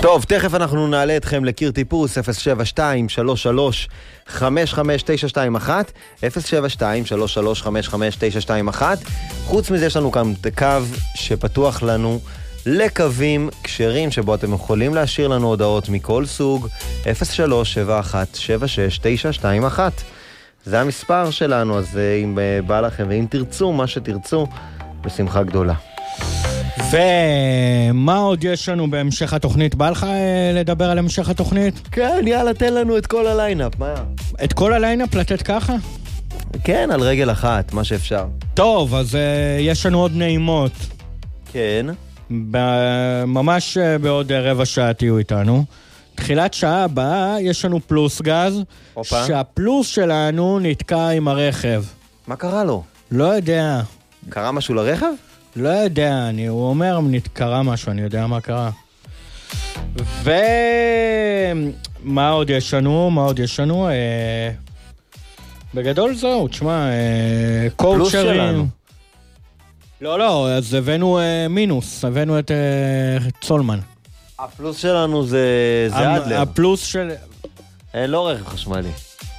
טוב, תכף אנחנו נעלה אתכם לקיר טיפוס 072-33-55921 072-33-55921. חוץ מזה יש לנו כאן קו שפתוח לנו לקווים כשרים שבו אתם יכולים להשאיר לנו הודעות מכל סוג 03-71-76-921. זה המספר שלנו, אז אם בא לכם ואם תרצו מה שתרצו, בשמחה גדולה. ומה עוד יש לנו בהמשך התוכנית? בא לך לדבר על המשך התוכנית? כן, יאללה, תן לנו את כל הליינאפ, מה? את כל הליינאפ לתת ככה? כן, על רגל אחת, מה שאפשר. טוב, אז יש לנו עוד נעימות. כן. ממש בעוד רבע שעה תהיו איתנו. תחילת שעה הבאה יש לנו פלוס גז, שהפלוס שלנו נתקע עם הרכב. מה קרה לו? לא יודע. קרה משהו לרכב? לא יודע, הוא אומר קרה משהו, אני יודע מה קרה. ומה עוד יש לנו? בגדול זהו, תשמע, קואוצ'רים. לא, אז הבאנו מינוס, הבאנו את צולמן. הפלוס שלנו זה אדלר. הפלוס של... לא רכב חשמלי.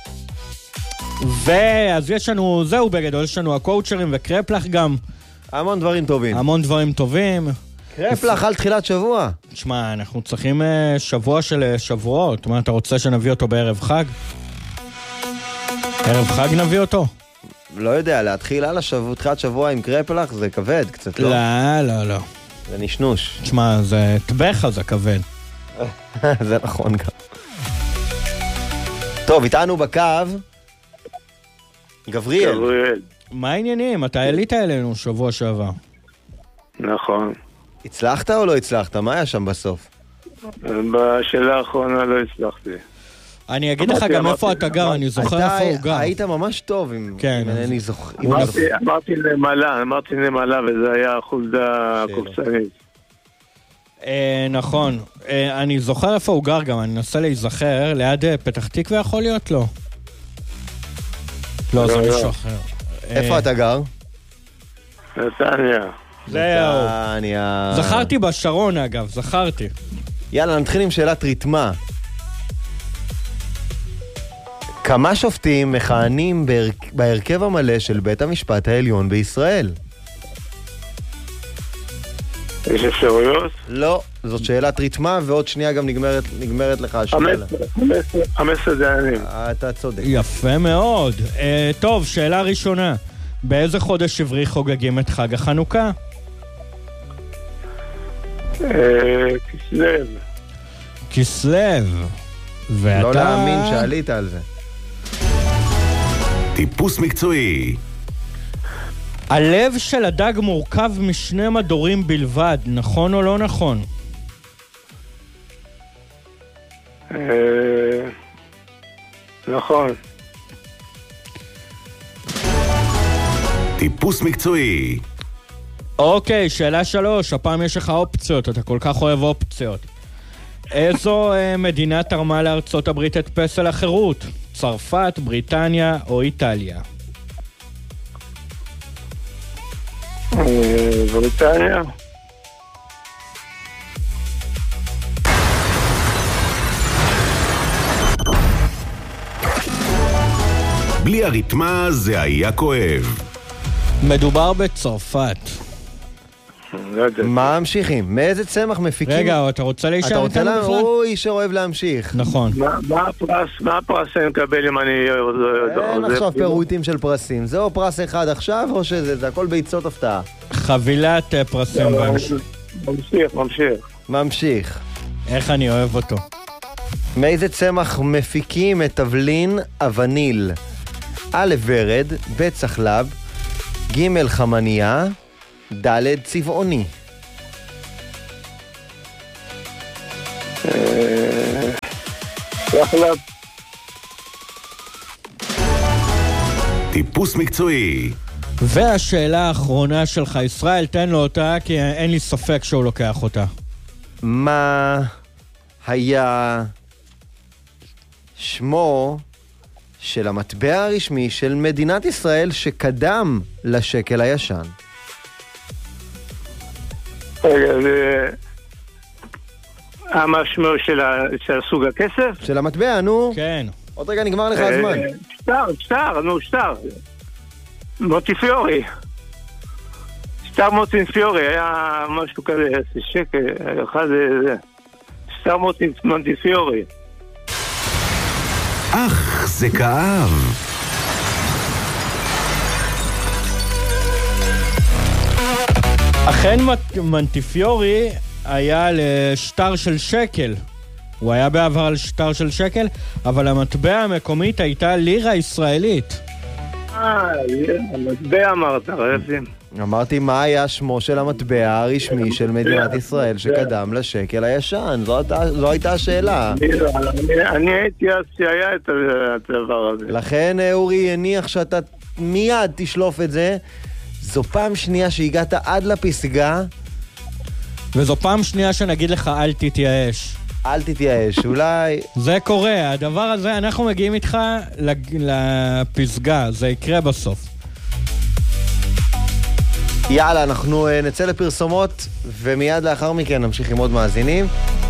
ואז יש לנו, זהו בגדול, יש לנו הקואוצ'רים וקרפלח גם. המון דברים טובים. קרפלח על תחילת שבוע. תשמע, אנחנו צריכים שבוע של שבועות. מה, אתה רוצה שנביא אותו בערב חג? ערב חג נביא אותו? לא יודע, להתחיל על תחילת שבוע עם קרפלח זה כבד קצת, לא? לא. זה נשנוש. תשמע, זה טבחה, זה כבד. זה נכון גם. טוב, איתנו בקו גבריאל. מה העניינים? אתה העלית אלינו שבוע שעבר. נכון. הצלחת או לא הצלחת? מה היה שם בסוף? בשאלה האחרונה לא הצלחתי. אני אגיד לך גם איפה אתה גר, אני זוכר איפה הוא גר. היית ממש טוב אם אינני זוכר. אמרתי נמלה וזה היה חולדה קופסנית. נכון. אני זוכר איפה הוא גר גם, אני אנסה להיזכר, ליד פתח תקווה יכול להיות לו. לא, זה מישהו אחר. איפה אתה גר? נתניה. זהו. זכרתי בשרון אגב, זכרתי. יאללה, נתחיל עם שאלת ריתמה. כמה שופטים מכהנים בהרכב המלא של בית המשפט העליון בישראל? יש אפשרויות? לא, זאת שאלת ריתמה, ועוד שנייה גם נגמרת לך השאלה. 15 דיינים. אתה צודק. יפה מאוד. טוב, שאלה ראשונה. באיזה חודש עברי חוגגים את חג החנוכה? כסלו. ואתה... לא להאמין שעלית על זה. טיפוס מקצועי. הלב של הדג מורכב משני מדורים בלבד, נכון או לא נכון? נכון. טיפוס מקצועי. אוקיי, שאלה 3, הפעם יש לך אופציות, אתה כל כך אוהב אופציות. איזו מדינה תרמה לארצות הברית את פסל החירות? צרפת, בריטניה או איטליה? בריטניה. בלי הריתמה זה היה כואב. מדובר בצרפת. מה ממשיכים? מאיזה צמח מפיקים? רגע, אתה רוצה להישאר איתנו בכלל? הוא איש שאוהב להמשיך. נכון. מה הפרס אני מקבל אם אני... אין עכשיו פירוטים של פרסים. זה או פרס אחד עכשיו או שזה, זה הכל ביצות הפתעה. חבילת פרסים בהמשך. ממשיך. איך אני אוהב אותו. מאיזה צמח מפיקים את תבלין הווניל? א' ורד, ב' צחלב, ג' חמניה, ד' צבעוני. צחלב. טיפוס מקצועי. והשאלה האחרונה שלך, ישראל, תן לו אותה, כי אין לי ספק שהוא לוקח אותה. מה היה שמו של המטבע הרשמי של מדינת ישראל שקדם לשקל הישן? רגע, זה... מה שמו של סוג הכסף? של המטבע, נו. כן. עוד רגע נגמר לך הזמן. שטר. מונטיפיורי. שטר מונטיפיורי, היה משהו כזה, שקל, אחד זה. שטר מונטיפיורי. זה כאב. אכן מונטיפיורי היה לשטר של שקל. הוא היה בעבר על שטר של שקל, אבל המטבע המקומית הייתה לירה ישראלית. המטבע אמרת, רזים. אמרתי מה היה שמו של המטבע הרשמי של מדינת ישראל שקדם לשקל הישן. זו הייתה השאלה. אני הייתי אז שהיה את הדבר הזה. לכן אורי הניח שאתה מיד תשלוף את זה. זו פעם שנייה שהגעת עד לפסגה. וזו פעם שנייה שנגיד לך אל תתייאש. אל תתייאש, אולי... זה קורה, הדבר הזה, אנחנו מגיעים איתך לפסגה, זה יקרה בסוף. יאללה, אנחנו נצא לפרסומות, ומיד לאחר מכן נמשיך עם עוד מאזינים.